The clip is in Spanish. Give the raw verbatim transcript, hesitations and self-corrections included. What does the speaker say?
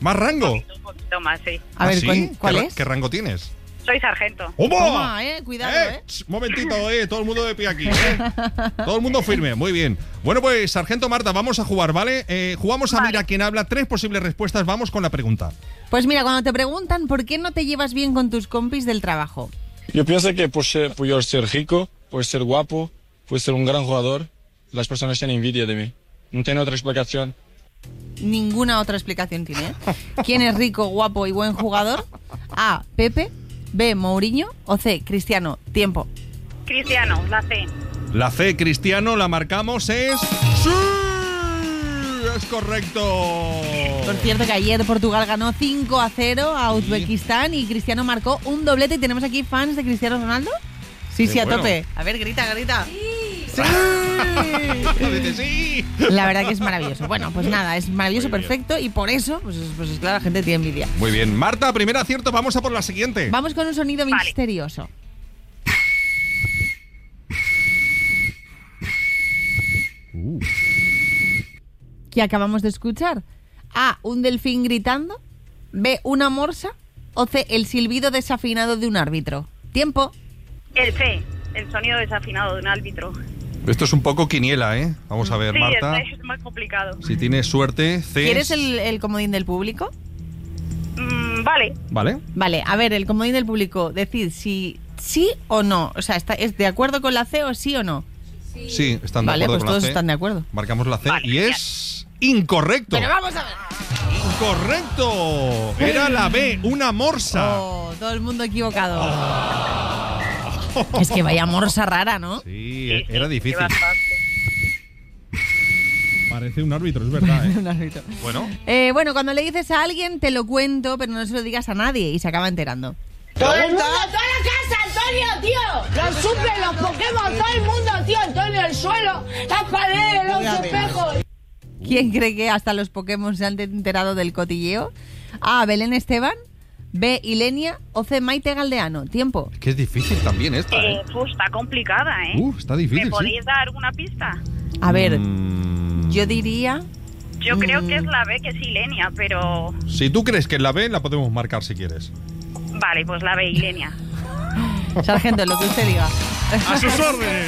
¿Más rango? Un poquito, un poquito más, sí. A ver, ¿Ah, sí? ¿cuál, cuál ¿Qué, es? ¿Qué rango tienes? Soy sargento. ¡Omo! Toma, eh, cuidado, eh. ch, momentito, eh, todo el mundo de pie aquí, eh. Todo el mundo firme, muy bien. Bueno, pues, sargento Marta, vamos a jugar, ¿vale? Eh, jugamos a Vale. Mira quién habla, tres posibles respuestas, vamos con la pregunta. Pues mira, cuando te preguntan por qué no te llevas bien con tus compis del trabajo. Yo pienso que por, ser, por yo ser rico, por ser guapo, por ser un gran jugador, las personas tienen envidia de mí. No tiene otra explicación. Ninguna otra explicación tiene, ¿eh? ¿Quién es rico, guapo y buen jugador? A, Pepe. B, Mourinho. O C, Cristiano. Tiempo. Cristiano, la C. La C, Cristiano, la marcamos, es... ¡Sí! Es correcto. Por cierto que ayer Portugal ganó cinco a cero a Uzbekistán y Cristiano marcó un doblete. ¿Y tenemos aquí fans de Cristiano Ronaldo? Sí, Qué sí, a bueno. tope. A ver, grita, grita. ¡Sí! Dice sí. La verdad que es maravilloso. Bueno, pues nada, es maravilloso, Muy bien. perfecto y por eso, pues, pues claro, la gente tiene envidia. Muy bien, Marta, primer acierto, vamos a por la siguiente. Vamos con un sonido Vale. misterioso. Uh. ¿Qué acabamos de escuchar? A, un delfín gritando. B, una morsa. O C, el silbido desafinado de un árbitro. Tiempo. El C. El sonido desafinado de un árbitro. Esto es un poco quiniela, ¿eh? Vamos a ver, Sí, Marta. es, es más complicado. Si tienes suerte, C. ¿Quieres el, el comodín del público? Mm, vale. ¿Vale? Vale, a ver, el comodín del público, decid si sí o no. O sea, está, ¿es de acuerdo con la C o sí o no? Sí, están de Vale, acuerdo pues con todos la C. están de acuerdo. Ver. la C Vale, y genial. es incorrecto. Pero vamos a ver. Incorrecto. Era la B, una morsa. Oh, todo el mundo equivocado. Es que vaya morsa rara, ¿no? Sí, Sí, era sí, difícil. sí, bastante. Parece un árbitro, es verdad, ¿eh? Un árbitro. Bueno, Eh, bueno, cuando le dices a alguien, te lo cuento, pero no se lo digas a nadie y se acaba enterando. Todo el mundo, toda la casa, Antonio, tío. Los suples, los Pokémon, todo el mundo, tío. Antonio, el suelo, las paredes, los espejos. ¿Quién cree que hasta los Pokémon se han enterado del cotilleo? A, Belén Esteban. B, Ilenia. O C, Maite Galdeano. Tiempo. que es difícil también esta, Eh, ¿eh? uf, está complicada, ¿eh? Uh, está difícil, ¿Me sí. podéis dar alguna pista? A ver, Mm, yo diría... Yo creo Mm. que es la B, que es Ilenia, pero... Si tú crees que es la B, la podemos marcar si quieres. Vale, pues la B, Ilenia. Sargento, lo que usted diga. ¡A sus órdenes!